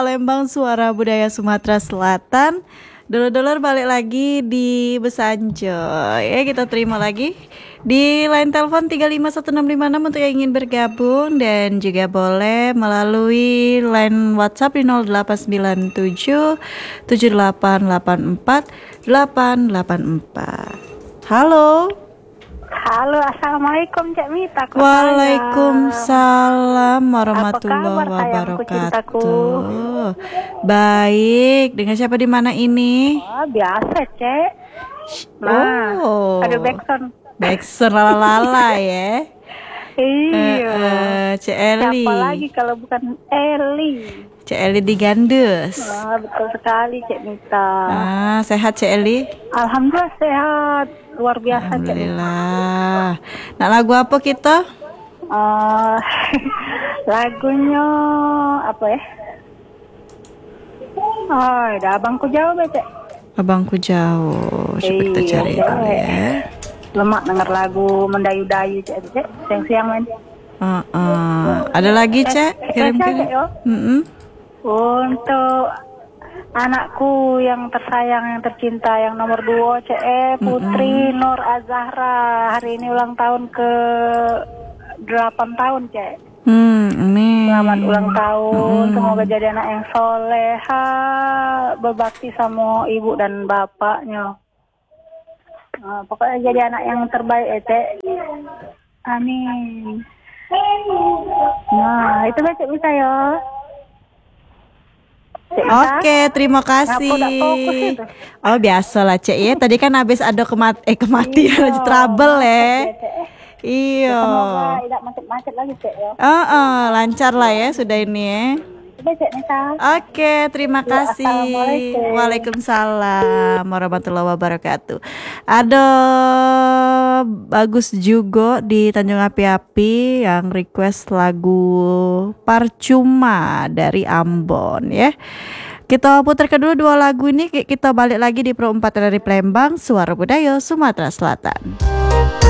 Palembang, Suara Budaya Sumatera Selatan. Dulur-dulur balik lagi di Besanjo. Ya, kita terima lagi di line telepon 351656 untuk yang ingin bergabung, dan juga boleh melalui line WhatsApp di 0897 7884 884. Halo. Halo, assalamualaikum Cak Mita. Waalaikumsalam warahmatullahi Apa kabar, sayangku, wabarakatuh. Baik, dengan siapa di mana ini? Oh, biasa Cek. Nah, ada Backson lala ya. Iya. Cek Eli. Siapa lagi kalau bukan Eli? Cek Eli di Gandes. Betul sekali Cak Mita. Sehat Cek Eli? Alhamdulillah sehat. Luar biasa Cak Mita. Alhamdulillah. Nah, lagu apa kita? Lagunya apa ya? Oh, ada Abangku Jauh Cek. Abangku Jauh. Coba kita cari dulu ya. Lemak denger lagu mendayu-dayu Cek. Siang-siang main. Ada lagi Cek? Kirim-kirim. Untuk anakku yang tersayang, yang tercinta, yang nomor 2 Putri Nur Azahra. Hari ini ulang tahun ke 8 tahun Cek. Selamat ulang tahun. Semoga jadi anak yang soleha, berbakti sama ibu dan bapaknya. Pokoknya jadi anak yang terbaik Cek. Amin. Nah, itu Cek bisa ya. Oke, terima kasih. Oh, biasalah Cek ya. Tadi kan habis ada kematian, trouble ya. Iya. Semoga tidak macet-macet lagi Cek ya. Lancar lah ya sudah ini ya. Oke, terima kasih. Waalaikumsalam warahmatullahi wabarakatuh. Ada Bagus juga di Tanjung Api-Api yang request lagu Parcuma dari Ambon ya. Kita putarkan dulu 2 lagu ini. Kita balik lagi di Pro 4 dari Palembang, Suara Budaya Sumatera Selatan.